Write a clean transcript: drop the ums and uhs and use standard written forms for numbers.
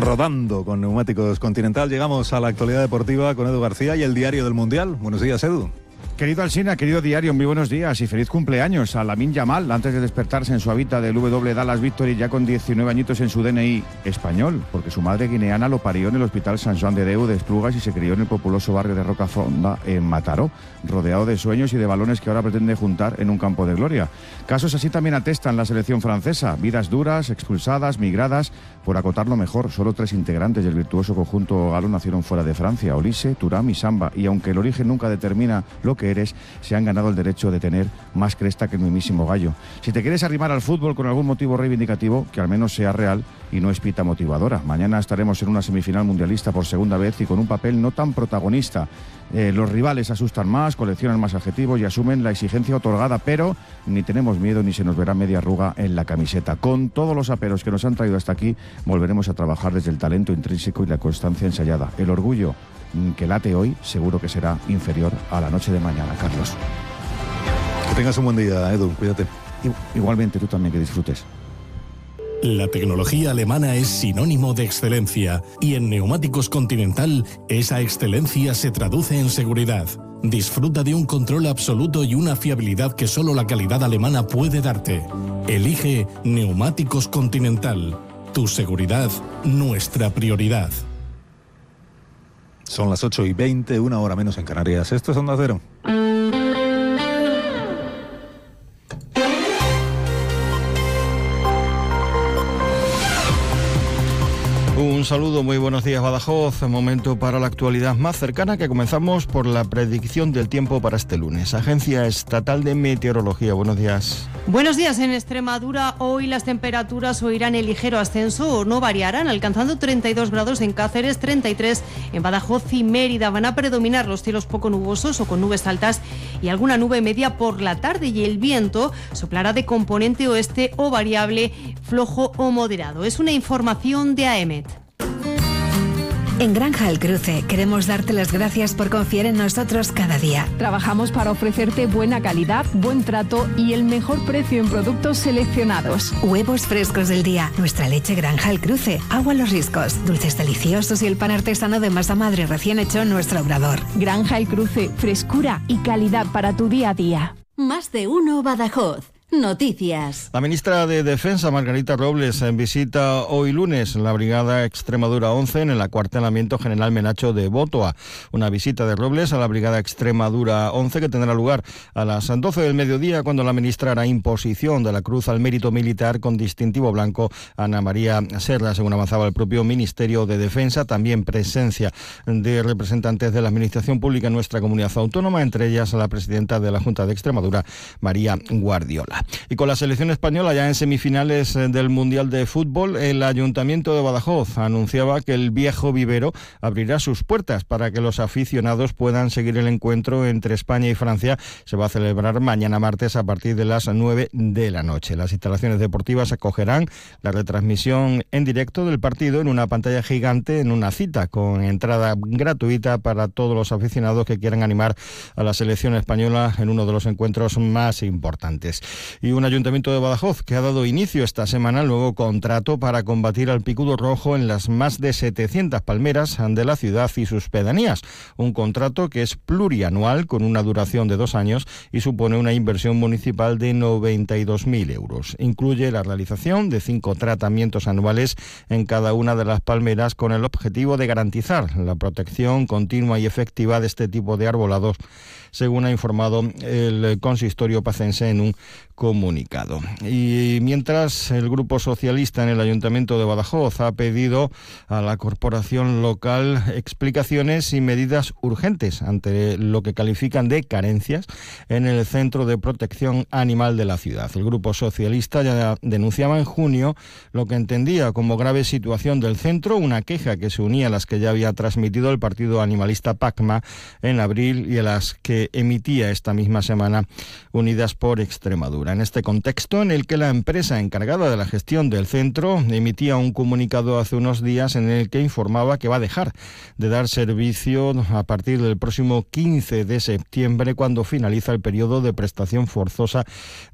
Rodando con Neumáticos Continental. Llegamos a la actualidad deportiva con Edu García y el diario del Mundial. Buenos días, Edu. Querido Alsina, querido diario, muy buenos días y feliz cumpleaños a Lamine Yamal antes de despertarse en su hábitat del W Dallas Victory ya con 19 añitos en su DNI español, porque su madre guineana lo parió en el Hospital Sant Joan de Déu de Esplugas y se crió en el populoso barrio de Rocafonda en Mataró, rodeado de sueños y de balones que ahora pretende juntar en un campo de gloria. Casos así también atestan la selección francesa, vidas duras, expulsadas, migradas. Por acotarlo mejor, solo 3 integrantes del virtuoso conjunto galo nacieron fuera de Francia, Olise, Thuram y Samba, y aunque el origen nunca determina lo que eres, se han ganado el derecho de tener más cresta que el mismísimo gallo. Si te quieres arrimar al fútbol con algún motivo reivindicativo, que al menos sea real y no espita motivadora. Mañana estaremos en una semifinal mundialista por segunda vez y con un papel no tan protagonista. Los rivales asustan más, coleccionan más adjetivos y asumen la exigencia otorgada, pero ni tenemos miedo ni se nos verá media arruga en la camiseta. Con todos los aperos que nos han traído hasta aquí, volveremos a trabajar desde el talento intrínseco y la constancia ensayada. El orgullo que late hoy seguro que será inferior a la noche de mañana, Carlos. Que tengas un buen día, Edu, cuídate. Igualmente tú también, que disfrutes. La tecnología alemana es sinónimo de excelencia y en Neumáticos Continental esa excelencia se traduce en seguridad. Disfruta de un control absoluto y una fiabilidad que solo la calidad alemana puede darte. Elige Neumáticos Continental. Tu seguridad, nuestra prioridad. Son las 8:20, 1 hora menos en Canarias. Esto es Onda Cero. Un saludo, muy buenos días Badajoz, momento para la actualidad más cercana que comenzamos por la predicción del tiempo para este lunes. Agencia Estatal de Meteorología, buenos días. Buenos días. En Extremadura hoy las temperaturas oirán el ligero ascenso o no variarán, alcanzando 32 grados en Cáceres, 33 en Badajoz y Mérida. Van a predominar los cielos poco nubosos o con nubes altas y alguna nube media por la tarde, y el viento soplará de componente oeste o variable, flojo o moderado. Es una información de AEMET. En Granja El Cruce queremos darte las gracias por confiar en nosotros cada día. Trabajamos para ofrecerte buena calidad, buen trato y el mejor precio en productos seleccionados. Huevos frescos del día, nuestra leche Granja El Cruce, agua Los Riscos, dulces deliciosos y el pan artesano de masa madre recién hecho en nuestro obrador. Granja El Cruce, frescura y calidad para tu día a día. Más de uno Badajoz. Noticias. La ministra de Defensa, Margarita Robles, visita hoy lunes la Brigada Extremadura 11 en el acuartelamiento General Menacho de Bótoa. Una visita de Robles a la Brigada Extremadura 11 que tendrá lugar a las 12 del mediodía, cuando la ministra hará imposición de la Cruz al Mérito Militar con distintivo blanco a Ana María Serra, según avanzaba el propio Ministerio de Defensa. También presencia de representantes de la Administración Pública en nuestra comunidad autónoma, entre ellas la presidenta de la Junta de Extremadura, María Guardiola. Y con la selección española ya en semifinales del Mundial de Fútbol, el Ayuntamiento de Badajoz anunciaba que el viejo vivero abrirá sus puertas para que los aficionados puedan seguir el encuentro entre España y Francia. Se va a celebrar mañana martes a partir de las 9 de la noche. Las instalaciones deportivas acogerán la retransmisión en directo del partido en una pantalla gigante, en una cita con entrada gratuita para todos los aficionados que quieran animar a la selección española en uno de los encuentros más importantes. Y un ayuntamiento de Badajoz que ha dado inicio esta semana al nuevo contrato para combatir al picudo rojo en las más de 700 palmeras de la ciudad y sus pedanías. Un contrato que es plurianual, con una duración de 2 años y supone una inversión municipal de 92.000 euros. Incluye la realización de 5 tratamientos anuales en cada una de las palmeras, con el objetivo de garantizar la protección continua y efectiva de este tipo de arbolados, según ha informado el consistorio pacense en un comunicado. Y mientras, el Grupo Socialista en el Ayuntamiento de Badajoz ha pedido a la corporación local explicaciones y medidas urgentes ante lo que califican de carencias en el Centro de Protección Animal de la ciudad. El Grupo Socialista ya denunciaba en junio lo que entendía como grave situación del centro, una queja que se unía a las que ya había transmitido el partido animalista PACMA en abril y a las que emitía esta misma semana Unidas por Extremadura. En este contexto, en el que la empresa encargada de la gestión del centro emitía un comunicado hace unos días en el que informaba que va a dejar de dar servicio a partir del próximo 15 de septiembre, cuando finaliza el periodo de prestación forzosa